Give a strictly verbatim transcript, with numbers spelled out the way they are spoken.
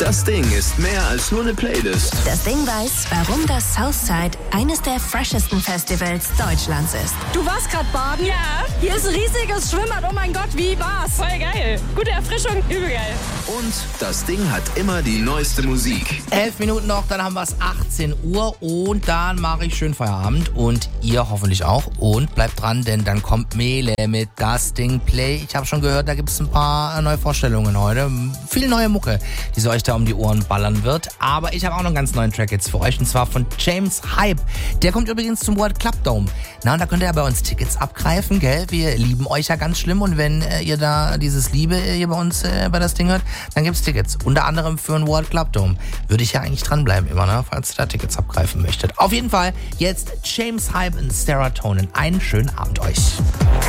Das Ding ist mehr als nur eine Playlist. Das Ding weiß, warum das Southside eines der freshesten Festivals Deutschlands ist. Du warst gerade baden? Ja. Hier ist ein riesiges Schwimmbad. Oh mein Gott, wie war's? Voll geil. Gute Erfrischung, übel geil. Und das Ding hat immer die neueste Musik. Elf Minuten noch, dann haben wir es achtzehn Uhr und dann mache ich schön Feierabend und ihr hoffentlich auch. Und bleibt dran, denn dann kommt Mele mit Das Ding Play. Ich habe schon gehört, da gibt es ein paar neue Vorstellungen heute. Viel neue Mucke, die so euch da um die Ohren ballern wird. Aber ich habe auch noch einen ganz neuen Track jetzt für euch und zwar von James Hype. Der kommt übrigens zum World Club Dome. Na, und da könnt ihr ja bei uns Tickets abgreifen, gell? Wir lieben euch ja ganz schlimm und wenn äh, ihr da dieses Liebe äh, hier bei uns äh, bei das Ding hört, dann gibt's Tickets. Unter anderem für einen World Club Dome. Würde ich ja eigentlich dranbleiben immer, ne? Falls ihr da Tickets abgreifen möchtet. Auf jeden Fall jetzt James Hype und Serotonin. Einen schönen Abend euch.